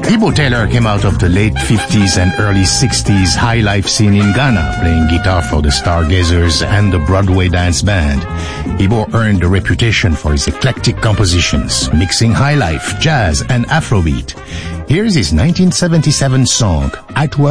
Ibo Taylor came out of the late 50s and early 60s high life scene in Ghana, playing guitar for the Stargazers and the Broadway Dance Band. Ibo earned a reputation for his eclectic compositions, mixing high life, jazz, and Afrobeat. Here's his 1977 song, At Work